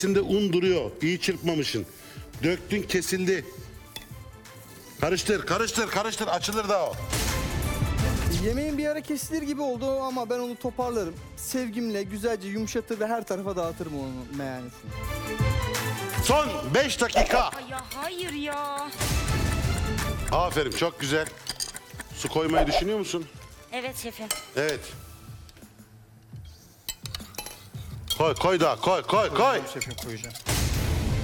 İçinde un duruyor. İyi çırpmamışsın. Döktün, kesildi. Karıştır, karıştır, karıştır. Açılır da o. Yemeğin bir ara kesilir gibi oldu ama ben onu toparlarım. Sevgimle güzelce yumuşatır ve her tarafa dağıtırım onun meyanesini. Son 5 dakika. Ay ya hayır ya. Aferin, çok güzel. Su koymayı düşünüyor musun? Evet şefim. Evet. Koy, koy daha, koy, koy, koy. Şefim koyacağım.